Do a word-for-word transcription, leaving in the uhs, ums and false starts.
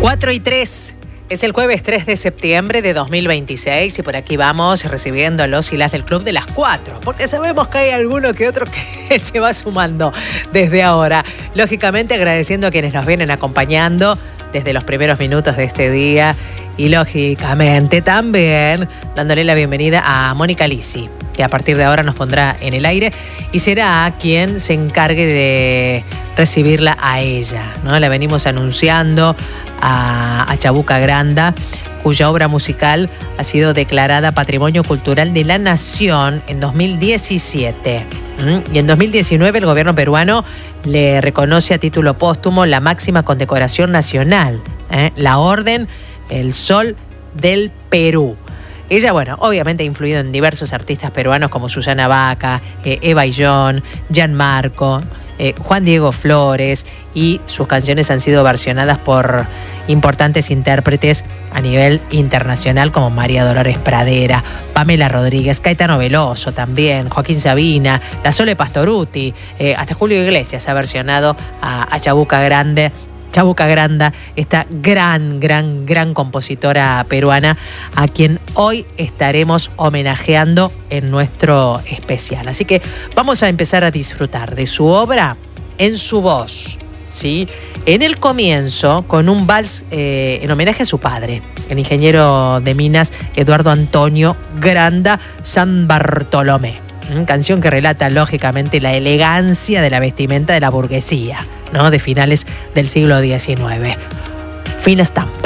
cuatro y tres. Es el jueves tres de septiembre de dos mil veintiséis y por aquí vamos recibiendo a los y las del Club de las Cuatro, porque sabemos que hay alguno que otro que se va sumando desde ahora. Lógicamente agradeciendo a quienes nos vienen acompañando desde los primeros minutos de este día y lógicamente también dándole la bienvenida a Mónica Lisi, que a partir de ahora nos pondrá en el aire y será quien se encargue de recibirla a ella, ¿no? La venimos anunciando a, a Chabuca Granda, cuya obra musical ha sido declarada Patrimonio Cultural de la Nación en dos mil diecisiete. ¿Mm? Y en dos mil diecinueve el gobierno peruano le reconoce a título póstumo la máxima condecoración nacional, ¿eh? La Orden El Sol del Perú. Ella, bueno, obviamente ha influido en diversos artistas peruanos como Susana Baca, eh, Eva Illón, Gianmarco, eh, Juan Diego Flores, y sus canciones han sido versionadas por importantes intérpretes a nivel internacional como María Dolores Pradera, Pamela Rodríguez, Caetano Veloso también, Joaquín Sabina, la Sole Pastorutti, eh, hasta Julio Iglesias ha versionado a, a Chabuca Grande. Chabuca Granda, esta gran, gran, gran compositora peruana a quien hoy estaremos homenajeando en nuestro especial. Así que vamos a empezar a disfrutar de su obra en su voz, ¿sí? En el comienzo, con un vals eh, en homenaje a su padre, el ingeniero de minas Eduardo Antonio Granda San Bartolomé. Canción que relata lógicamente la elegancia de la vestimenta de la burguesía, ¿no? De finales del siglo diecinueve. Fina estampa.